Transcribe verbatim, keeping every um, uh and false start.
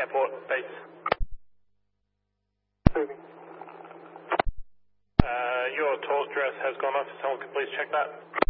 airport base. Moving. Uh, your toll address has gone off, someone could please check that.